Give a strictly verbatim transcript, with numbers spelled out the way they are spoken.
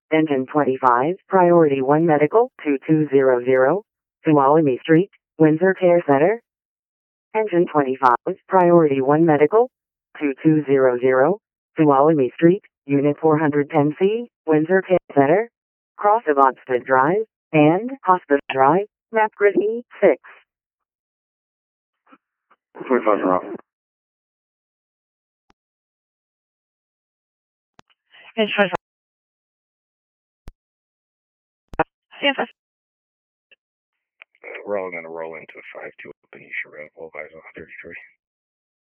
Engine twenty-five, Priority one Medical, two two zero zero, Tuolumne Street, Windsor Care Center. Engine twenty-five, Priority one Medical, two two zero zero, Tuolumne Street, Unit four ten C, Windsor Care Center. Cross of Oxford Drive, and Hospital Drive, Map Grid E six. twenty-five are off. Engine twenty-five. Stand fast. We're all going to roll into five two open. You should have all guys on thirty-three.